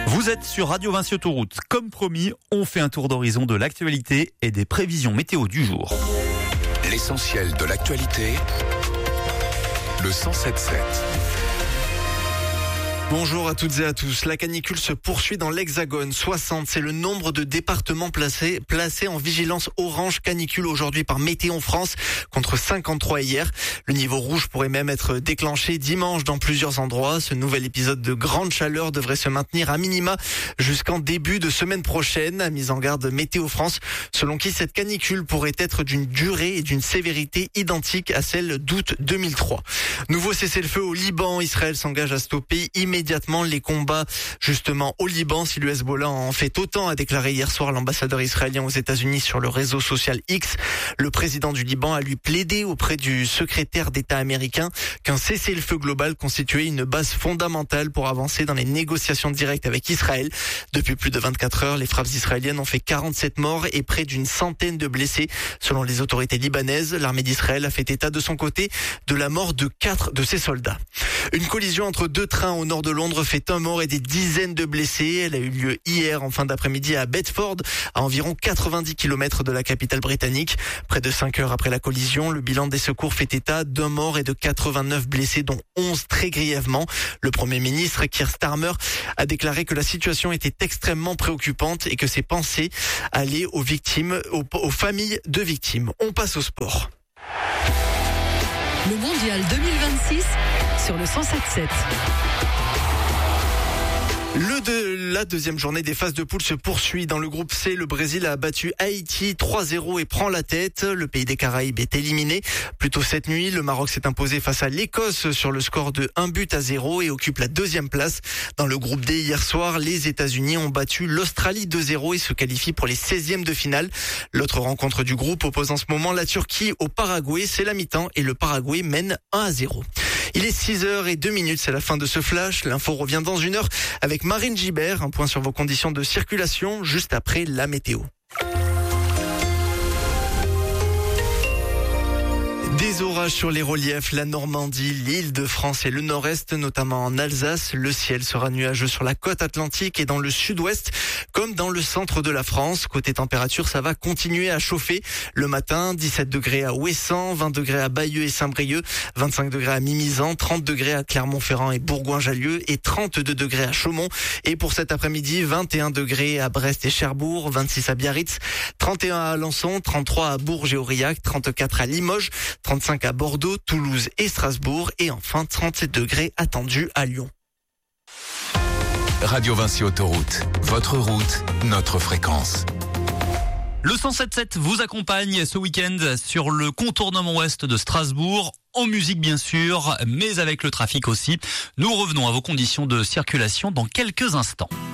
Vous êtes sur Radio Vinci Autoroute. Comme promis, on fait un tour d'horizon de l'actualité et des prévisions météo du jour. L'essentiel de l'actualité, le 107.7. Bonjour à toutes et à tous. La canicule se poursuit dans l'Hexagone. 60, c'est le nombre de départements placés en vigilance orange canicule aujourd'hui par Météo France, contre 53 hier. Le niveau rouge pourrait même être déclenché dimanche dans plusieurs endroits. Ce nouvel épisode de grande chaleur devrait se maintenir à minima jusqu'en début de semaine prochaine, a mis en garde Météo France, selon qui cette canicule pourrait être d'une durée et d'une sévérité identiques à celle d'août 2003. Nouveau cessez-le-feu au Liban. Israël s'engage à stopper immédiatement les combats justement au Liban si le Hezbollah en fait autant, a déclaré hier soir l'ambassadeur israélien aux États-Unis sur le réseau social X. Le président du Liban a lui plaidé auprès du secrétaire d'État américain qu'un cessez-le-feu global constituait une base fondamentale pour avancer dans les négociations directes avec Israël. Depuis plus de 24 heures, les frappes israéliennes ont fait 47 morts et près d'une centaine de blessés. Selon les autorités libanaises, l'armée d'Israël a fait état de son côté de la mort de 4 de ses soldats. Une collision entre deux trains au nord de Londres fait un mort et des dizaines de blessés. Elle a eu lieu hier en fin d'après-midi à Bedford, à environ 90 km de la capitale britannique. Près de 5 heures après la collision, le bilan des secours fait état d'un mort et de 89 blessés, dont 11 très grièvement. Le Premier ministre, Keir Starmer, a déclaré que la situation était extrêmement préoccupante et que ses pensées allaient aux victimes, aux familles de victimes. On passe au sport. Le mondial 2026 sur le 107.7. La deuxième journée des phases de poule se poursuit. Dans le groupe C, le Brésil a battu Haïti 3-0 et prend la tête. Le pays des Caraïbes est éliminé. Plus tôt cette nuit, le Maroc s'est imposé face à l'Écosse sur le score de 1-0 et occupe la deuxième place. Dans le groupe D, hier soir, les États-Unis ont battu l'Australie 2-0 et se qualifient pour les 16e de finale. L'autre rencontre du groupe oppose en ce moment la Turquie au Paraguay. C'est la mi-temps et le Paraguay mène 1-0. Il est 6h02, c'est la fin de ce flash. L'info revient dans une heure avec Marine Gibert. Un point sur vos conditions de circulation juste après la météo. Des orages sur les reliefs, la Normandie, l'Île-de-France et le Nord-Est, notamment en Alsace. Le ciel sera nuageux sur la côte atlantique et dans le sud-ouest, comme dans le centre de la France. Côté température, ça va continuer à chauffer. Le matin, 17 degrés à Ouessant, 20 degrés à Bayeux et Saint-Brieuc, 25 degrés à Mimizan, 30 degrés à Clermont-Ferrand et Bourgoin-Jallieu et 32 degrés à Chaumont. Et pour cet après-midi, 21 degrés à Brest et Cherbourg, 26 à Biarritz, 31 à Alençon, 33 à Bourges et Aurillac, 34 à Limoges, 35 à Bordeaux, Toulouse et Strasbourg et enfin 37 degrés attendus à Lyon. Radio Vinci Autoroute, votre route, notre fréquence. Le 107.7 vous accompagne ce week-end sur le contournement ouest de Strasbourg, en musique bien sûr, mais avec le trafic aussi. Nous revenons à vos conditions de circulation dans quelques instants.